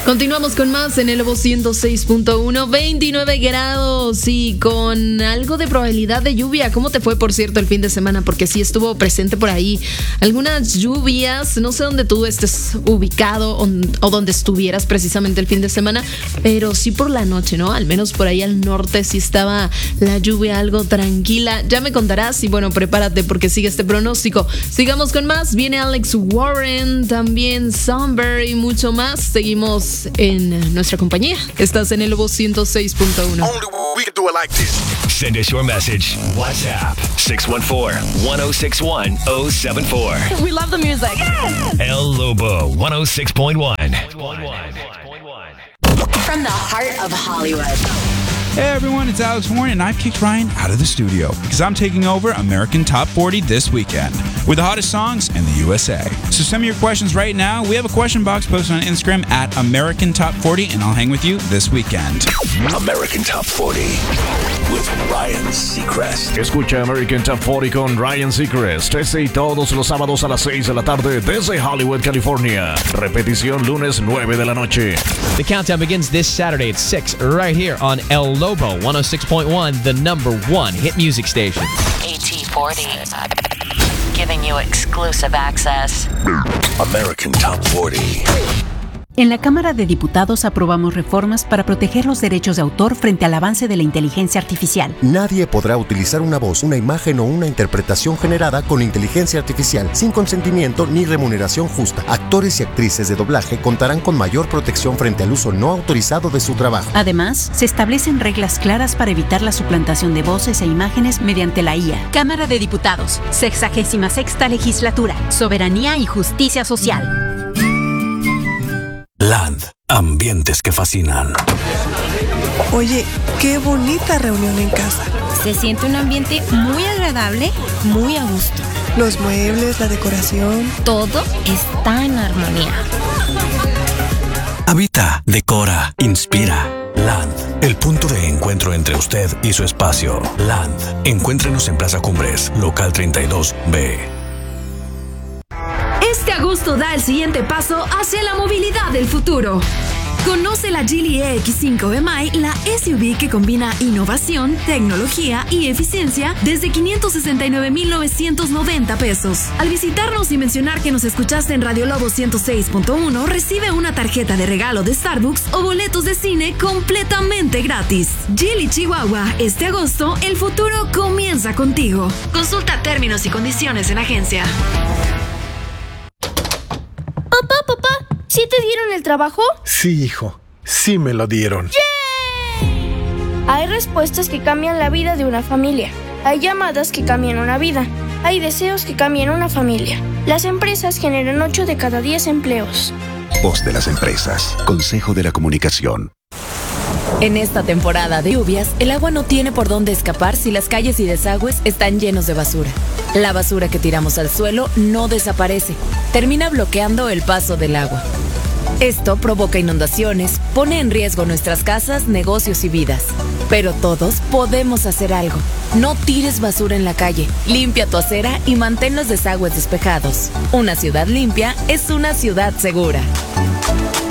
Continuamos con más en el Evo 106.1, 29 grados y con algo de probabilidad de lluvia. ¿Cómo te fue, por cierto, el fin de semana? Porque sí estuvo presente por ahí algunas lluvias. No sé dónde tú estés ubicado o dónde estuvieras precisamente el fin de semana, pero sí por la noche, ¿no? Al menos por ahí al norte sí estaba la lluvia algo tranquila. Ya me contarás y bueno, prepárate porque sigue este pronóstico. Sigamos con más. Viene Alex Warren, también Somber y mucho más. Seguimos en nuestra compañía. Estás en el Evo 106.1. Send us your message. WhatsApp 614-1061-074. We love the music. El Lobo 106.1. From the heart of Hollywood. Hey everyone, it's Alex Warren, and I've kicked Ryan out of the studio because I'm taking over American Top 40 this weekend with the hottest songs in the USA. So send me your questions right now. We have a question box posted on Instagram at American Top 40, and I'll hang with you this weekend. American Top 40 with Ryan Seacrest. Escucha American Top 40 con Ryan Seacrest. Este y todos los sábados a las 6 de la tarde desde Hollywood, California. Repetición lunes 9 de la noche. The countdown begins this Saturday at 6 right here on El Lobo 106.1, the number one hit music station. AT40, giving you exclusive access. American Top 40. En la Cámara de Diputados aprobamos reformas para proteger los derechos de autor frente al avance de la inteligencia artificial. Nadie podrá utilizar una voz, una imagen o una interpretación generada con inteligencia artificial sin consentimiento ni remuneración justa. Actores y actrices de doblaje contarán con mayor protección frente al uso no autorizado de su trabajo. Además, se establecen reglas claras para evitar la suplantación de voces e imágenes mediante la IA. Cámara de Diputados, 66ª Legislatura, Soberanía y Justicia Social. Land, ambientes que fascinan. Oye, qué bonita reunión en casa. Se siente un ambiente muy agradable, muy a gusto. Los muebles, la decoración. Todo está en armonía. Habita, decora, inspira. Land, el punto de encuentro entre usted y su espacio. Land, encuéntrenos en Plaza Cumbres, local 32B. Este agosto da el siguiente paso hacia la movilidad del futuro. Conoce la Geely EX5 MI, la SUV que combina innovación, tecnología y eficiencia desde 569,990 pesos. Al visitarnos y mencionar que nos escuchaste en Radio Lobo 106.1, recibe una tarjeta de regalo de Starbucks o boletos de cine completamente gratis. Geely Chihuahua, este agosto el futuro comienza contigo. Consulta términos y condiciones en agencia. Papá, ¿sí te dieron el trabajo? Sí, hijo, sí me lo dieron. ¡Yay! Hay respuestas que cambian la vida de una familia. Hay llamadas que cambian una vida. Hay deseos que cambian una familia. Las empresas generan 8 de cada 10 empleos. Voz de las empresas. Consejo de la Comunicación. En esta temporada de lluvias, el agua no tiene por dónde escapar si las calles y desagües están llenos de basura. La basura que tiramos al suelo no desaparece, termina bloqueando el paso del agua. Esto provoca inundaciones, pone en riesgo nuestras casas, negocios y vidas. Pero todos podemos hacer algo. No tires basura en la calle, limpia tu acera y mantén los desagües despejados. Una ciudad limpia es una ciudad segura.